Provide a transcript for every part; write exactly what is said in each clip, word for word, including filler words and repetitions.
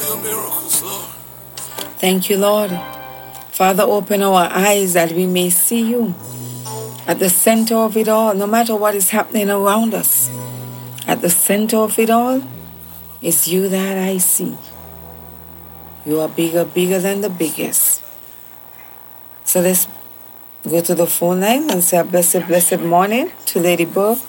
your miracles, Lord. Thank you, Lord. Father, open our eyes that we may see you at the center of it all, no matter what is happening around us. At the center of it all, it's you that I see. You are bigger, bigger than the biggest. So let's go to the phone line and say a blessed, blessed morning to Lady Burke.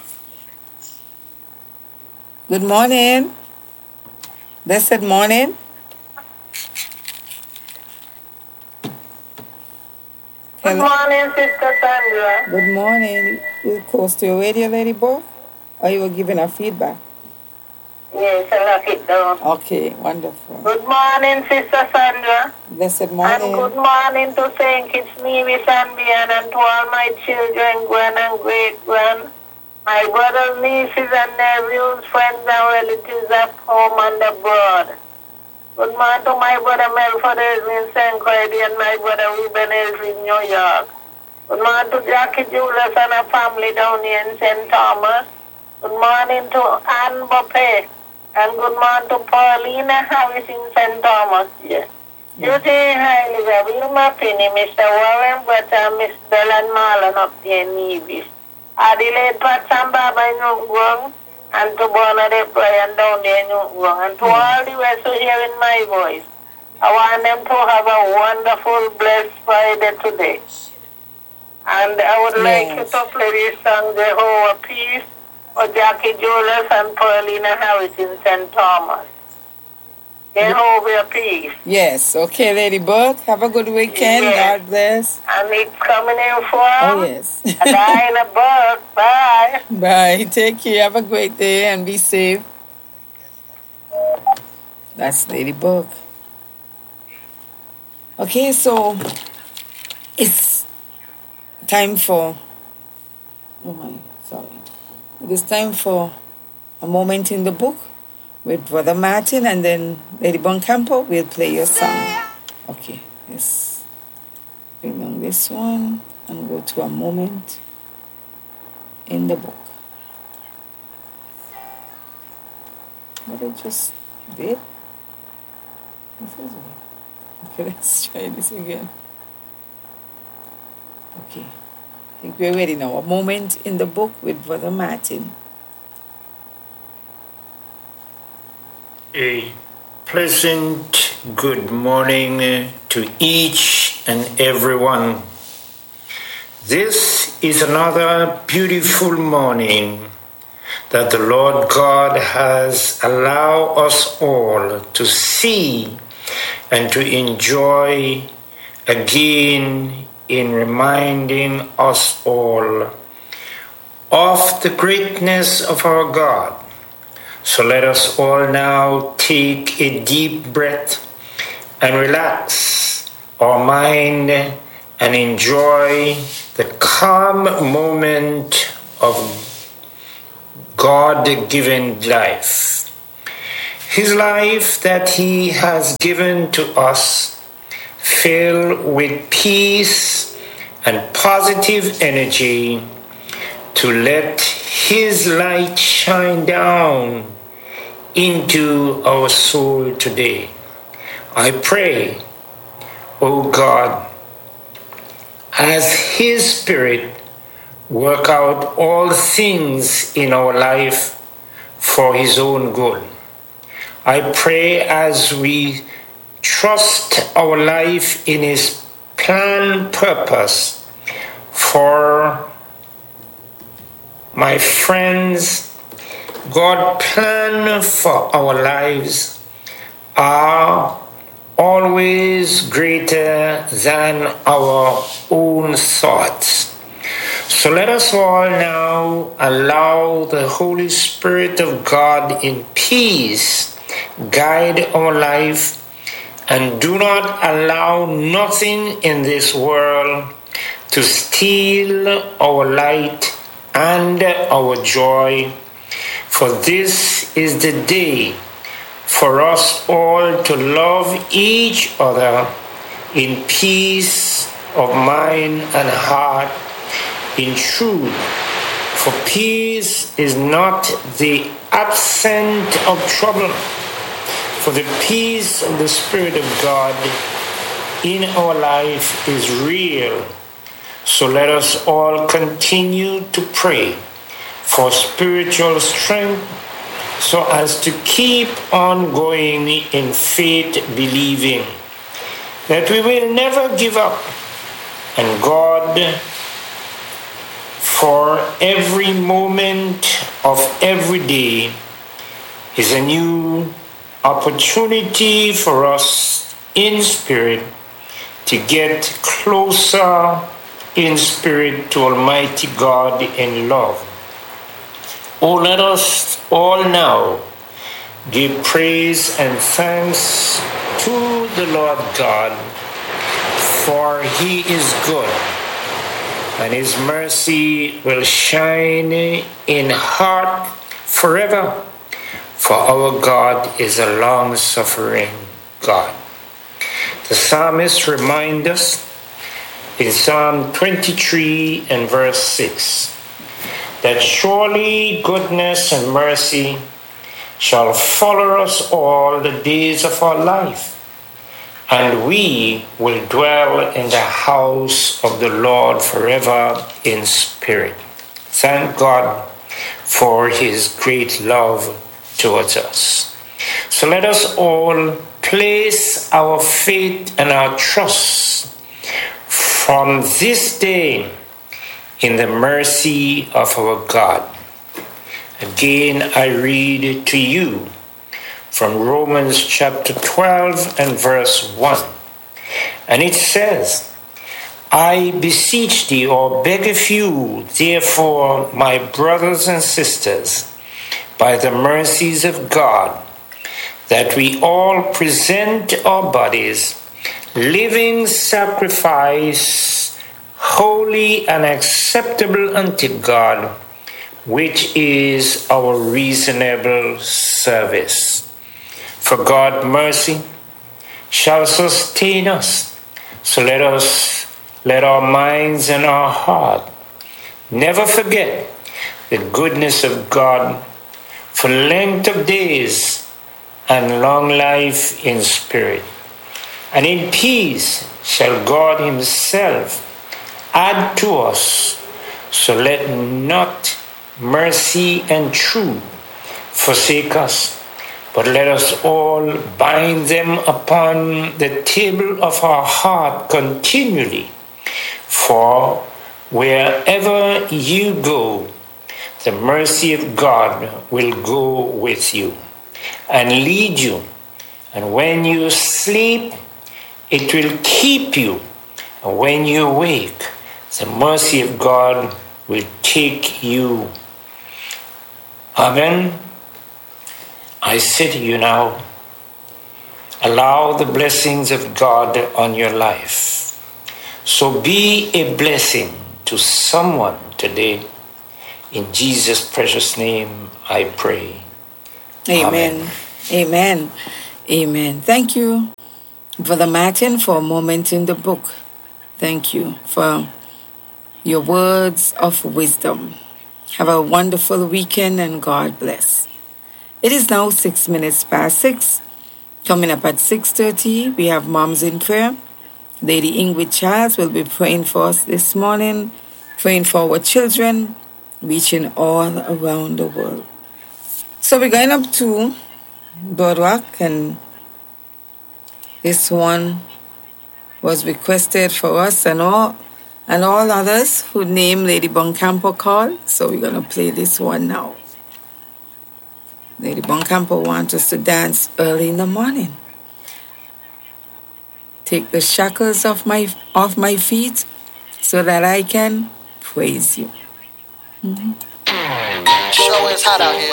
Good morning. Blessed morning. Good morning, Sister Sandra. Good morning. You close to your radio, Lady Burke? Or you were giving a feedback? Yes, I lock it down. Okay, wonderful. Good morning, Sister Sandra. Blessed morning. And good morning to Saint Kitts Nevis and beyond, and to all my children, grand and great grand, my brothers, nieces and nephews, friends and relatives at home and abroad. Good morning to my brother Melford in Saint Croix and my brother Ruben in New York. Good morning to Jackie Julius and her family down here in Saint Thomas. Good morning to Anne Boppe. And good morning to Paulina Harris in Saint Thomas. Yeah. You say hi, Lisa Wilma Finney, Mister Warren Butter, Miss Bell and Marlon up there in Nevis. Adelaide Pat and Baba in Newgrong, and to Bernadette Brian down there in Newgrong, and to all the rest who hearing my voice. I want them to have a wonderful, blessed Friday today. And I would like Yes. you to play this song, Jehovah Peace, for Jackie Julius and Paulina Harris in Saint Thomas. Jehovah Peace. Yes, okay, Lady Burke. Have a good weekend. Yes. God bless. And it's coming in for Oh, yes. a guy in a book. Bye. Bye. Take care. Have a great day and be safe. That's Lady Burke. Okay, so it's time for, oh my, sorry. It is time for a moment in the book with Brother Martin, and then Lady Boncampo will play your song. Okay, let's bring on this one and go to a moment in the book. What I just did? This is weird. Okay, let's try this again. Okay, I think we're ready now. A moment in the book with Brother Martin. A pleasant good morning to each and everyone. This is another beautiful morning that the Lord God has allowed us all to see and to enjoy again, in reminding us all of the greatness of our God. So let us all now take a deep breath and relax our mind and enjoy the calm moment of God-given life. His life that He has given to us, filled with peace and positive energy, to let His light shine down into our soul today. I pray, O God, as His Spirit work out all things in our life for His own good. I pray as we trust our life in His plan purpose for my friends. God's plan for our lives are always greater than our own thoughts. So let us all now allow the Holy Spirit of God in peace guide our life, and do not allow nothing in this world to steal our light and our joy. For this is the day for us all to love each other in peace of mind and heart, in truth. For peace is not the absence of trouble. For the peace of the Spirit of God in our life is real. So let us all continue to pray for spiritual strength so as to keep on going in faith, believing that we will never give up. And God, for every moment of every day is a new opportunity for us in spirit to get closer in spirit to Almighty God in love. Oh, let us all now give praise and thanks to the Lord God, for he is good, and his mercy will shine in heart forever. For our God is a long-suffering God. The psalmist reminds us in Psalm twenty-three and verse six that surely goodness and mercy shall follow us all the days of our life, and we will dwell in the house of the Lord forever in spirit. Thank God for his great love towards us. So let us all place our faith and our trust from this day in the mercy of our God. Again, I read to you from Romans chapter twelve and verse one. And it says, I beseech thee, or beg of you, therefore, my brothers and sisters, by the mercies of God, that we all present our bodies living sacrifice, holy and acceptable unto God, which is our reasonable service. For God's mercy shall sustain us. So let us, let our minds and our heart never forget the goodness of God, for length of days and long life in spirit. And in peace shall God himself add to us. So let not mercy and truth forsake us, but let us all bind them upon the table of our heart continually. For wherever you go, the mercy of God will go with you and lead you. And when you sleep, it will keep you. And when you wake, the mercy of God will take you. Amen. I say to you now, allow the blessings of God on your life. So be a blessing to someone today. In Jesus' precious name, I pray. Amen. Amen. Amen. Thank you, Brother Martin, for a moment in the book. Thank you for your words of wisdom. Have a wonderful weekend and God bless. It is now six minutes past six. Coming up at six thirty, we have Moms in Prayer. Lady Ingrid Charles will be praying for us this morning, praying for our children, reaching all around the world. So we're going up to Boardwalk, and this one was requested for us and all and all others who name Lady Boncampo called. So we're going to play this one now. Lady Boncampo wants us to dance early in the morning. Take the shackles off my off my feet so that I can praise you. Mm-hmm. Sure is hot out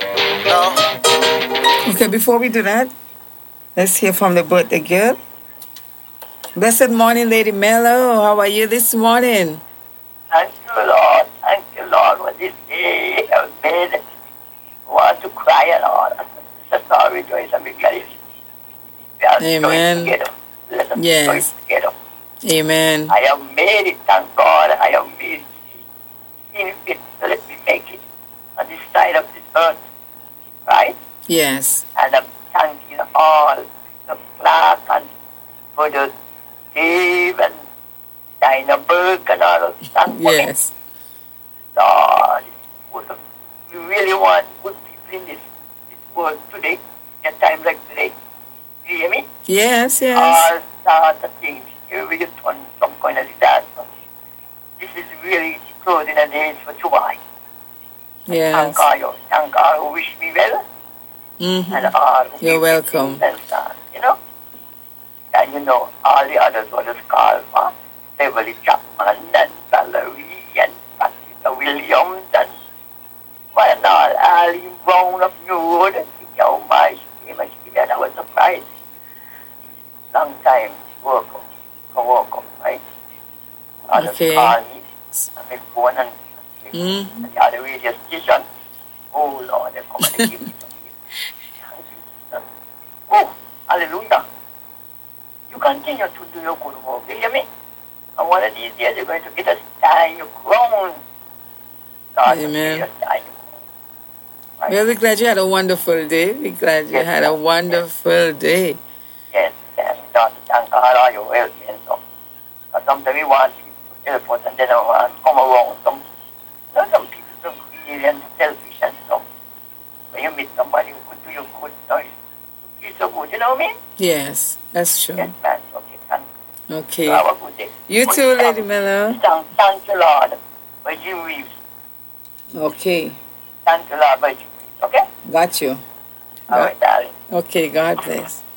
here. No? Okay, before we do that, let's hear from the birthday girl. Blessed morning, Lady Mello. How are you this morning? Thank you, Lord. Thank you, Lord, for this day of bed. I want to cry, Lord. Just all rejoice and be glad. We are Amen. together. Let us Yes. rejoice together. Amen. I have made it, thank God. I have made it. It, so let me make it on this side of this earth. Right? Yes. And I'm thanking all the Clark and for the Dave and Dinah Burke and all those stuff. Yes. Lord, we really want good people in this, this world today, at times like today. Do you hear me? Yes, yes. All sorts of things. You really turn some kind of disaster. This is really closing the days for joy. Yes. Thank all you. Thank all who wish me well. Mm-hmm. And all who You're give me welcome. things and so on, you know. And you know, all the others were just called for. Beverly Chapman and Valerie and Patricia Williams and what and all, Ali Brown of New Road. And oh my, she came and she did. I was surprised. Long time work up, go work up, right? Others Okay. call me and make phone and Mm. and the other radio station. Oh Lord, they come and they give me some Thank you, Jesus. Oh, hallelujah. You continue to do your good work, you hear me? And one of these days you're going to get a star in your crown. God will Amen. give you a star in your crown. Right? Well, we're glad you had a wonderful day. We're glad you Yes, had a ma'am. wonderful day. Yes, yes. God, thank God all your help and so. But sometimes we want people to help us and then we want to come around. Some, you know, some people so greedy and selfish and stuff. When you meet somebody who could do you good, you know, it's so good, you know what I mean? Yes, that's true. Yes, man. Okay, thank you. Okay. So have a good day. You Good too, song. Lady Miller. Thank, thank you, Lord, by Jim Reeves. Okay. Thank you, Lord, by Jim Reeves. Okay? Got you. All right, darling. Okay, God bless.